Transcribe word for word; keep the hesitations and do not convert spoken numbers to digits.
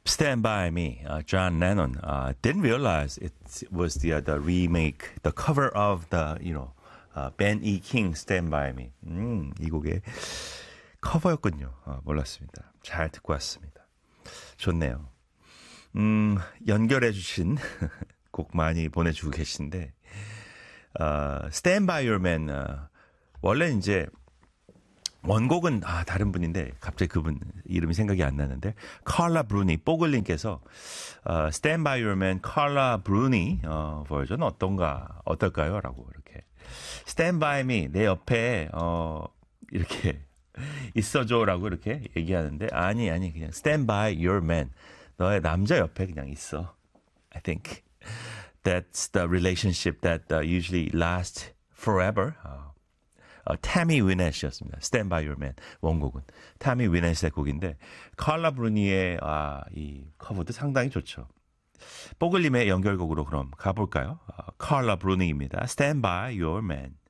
Stand By Me, uh, John Lennon. Uh, didn't realize it was the uh, the remake, the cover of the you know uh, Ben E. King Stand By Me. 음, 이 곡의 커버였군요. 어, 몰랐습니다. 잘 듣고 왔습니다. 좋네요. 음, 연결해주신 곡 많이 보내주고 계신데, 어, Stand By Your Man. 어, 원래 이제 원곡은 아 다른 분인데 갑자기 그분 이름이 생각이 안 나는데 칼라 브루니 뽀글님께서 어, Stand By Your Man 칼라 브루니 어, 버전 어떤가 어떨까요? 라고 이렇게 Stand By Me 내 옆에 어, 이렇게 있어줘라고 이렇게 얘기하는데 아니 아니 그냥 Stand By Your Man 너의 남자 옆에 그냥 있어. I think that's the relationship that uh, usually lasts forever. 어. 어, 타미 위넷이었습니다. Stand By Your Man 원곡은 타미 위넷의 곡인데 칼라 브루니의 아, 이 커버도 상당히 좋죠. 뽀글님의 연결곡으로 그럼 가볼까요? 어, 칼라 브루니입니다. Stand By Your Man.